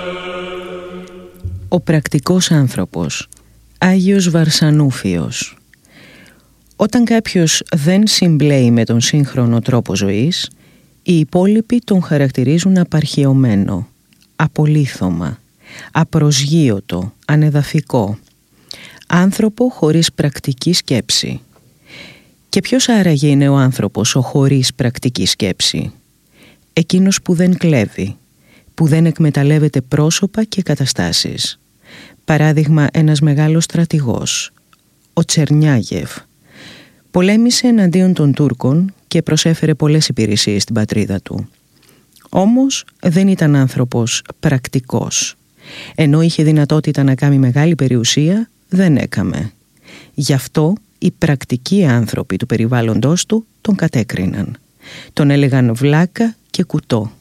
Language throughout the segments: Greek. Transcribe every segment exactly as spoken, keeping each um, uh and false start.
Ο πρακτικός άνθρωπος, Άγιος Βαρσανούφιος. Όταν κάποιος δεν συμπλέει με τον σύγχρονο τρόπο ζωής, οι υπόλοιποι τον χαρακτηρίζουν απαρχαιωμένο, απολίθωμα, απροσγείωτο, ανεδαφικό, άνθρωπο χωρίς πρακτική σκέψη. Και ποιος άραγε είναι ο άνθρωπος ο χωρίς πρακτική σκέψη? Εκείνος που δεν κλέβει, που δεν εκμεταλλεύεται πρόσωπα και καταστάσεις. Παράδειγμα, ένας μεγάλος στρατηγός, ο Τσερνιάγεφ. Πολέμησε εναντίον των Τούρκων και προσέφερε πολλές υπηρεσίες στην πατρίδα του. Όμως δεν ήταν άνθρωπος πρακτικός. Ενώ είχε δυνατότητα να κάνει μεγάλη περιουσία, δεν έκαμε. Γι' αυτό οι πρακτικοί άνθρωποι του περιβάλλοντος του τον κατέκριναν. Τον έλεγαν βλάκα και κουτό.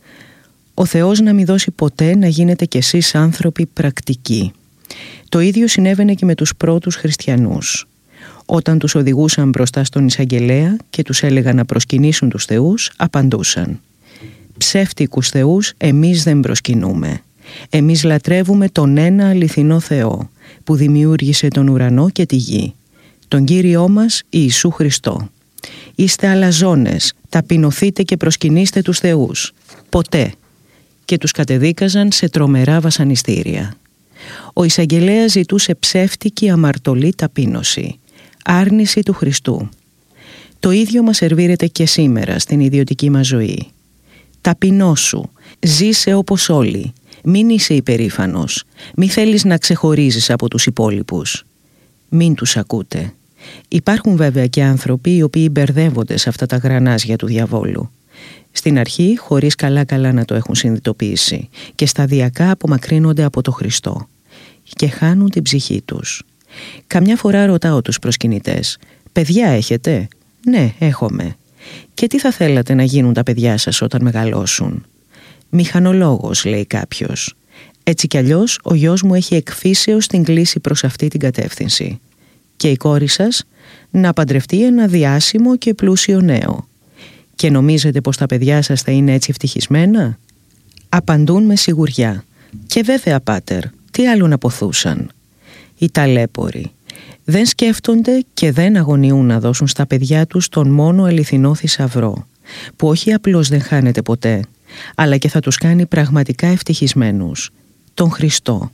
Ο Θεός να μην δώσει ποτέ να γίνετε κι εσείς άνθρωποι πρακτικοί. Το ίδιο συνέβαινε και με τους πρώτους χριστιανούς. Όταν τους οδηγούσαν μπροστά στον εισαγγελέα και τους έλεγαν να προσκυνήσουν τους θεούς, απαντούσαν: «Ψεύτικους θεούς εμείς δεν προσκυνούμε. Εμείς λατρεύουμε τον ένα αληθινό Θεό που δημιούργησε τον ουρανό και τη γη, τον Κύριό μας Ιησού Χριστό. Είστε αλαζόνες, ταπεινωθείτε και προσκυνήστε τους θεούς. Ποτέ». Και τους κατεδίκαζαν σε τρομερά βασανιστήρια. Ο εισαγγελέας ζητούσε ψεύτικη αμαρτωλή ταπείνωση, άρνηση του Χριστού. Το ίδιο μας σερβίρεται και σήμερα στην ιδιωτική μας ζωή. Ταπεινώσου, ζήσε όπως όλοι, μην είσαι υπερήφανος, μη θέλεις να ξεχωρίζεις από τους υπόλοιπους. Μην τους ακούτε. Υπάρχουν βέβαια και άνθρωποι οι οποίοι μπερδεύονται σε αυτά τα γρανάζια του διαβόλου. Στην αρχή χωρίς καλά-καλά να το έχουν συνειδητοποιήσει και σταδιακά απομακρύνονται από το Χριστό και χάνουν την ψυχή τους. Καμιά φορά ρωτάω τους προσκυνητές: «Παιδιά έχετε?» «Ναι, έχουμε». «Και τι θα θέλατε να γίνουν τα παιδιά σας όταν μεγαλώσουν?» «Μηχανολόγος», λέει κάποιος. «Έτσι κι αλλιώς ο γιος μου έχει εκφύσεως την κλίση προς αυτή την κατεύθυνση. Και η κόρη σας να παντρευτεί ένα διάσημο και πλούσιο νέο. Και νομίζετε πως τα παιδιά σας θα είναι έτσι ευτυχισμένα?» Απαντούν με σιγουριά: «Και βέβαια, πάτερ, τι άλλο να ποθούσαν?» Οι ταλέποροι δεν σκέφτονται και δεν αγωνιούν να δώσουν στα παιδιά τους τον μόνο αληθινό θησαυρό, που όχι απλώς δεν χάνεται ποτέ, αλλά και θα τους κάνει πραγματικά ευτυχισμένους, τον Χριστό.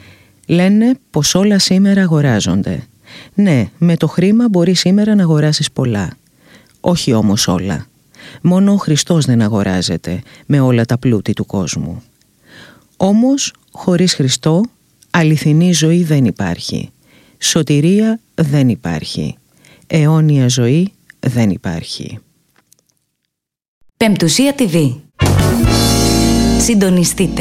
Λένε πως όλα σήμερα αγοράζονται. Ναι, με το χρήμα μπορεί σήμερα να αγοράσεις πολλά. Όχι όμως όλα. Μόνο ο Χριστός δεν αγοράζεται με όλα τα πλούτη του κόσμου. Όμως, χωρίς Χριστό, αληθινή ζωή δεν υπάρχει. Σωτηρία δεν υπάρχει. Αιώνια ζωή δεν υπάρχει. Πεμπτουσία τι βι. Συντονιστείτε.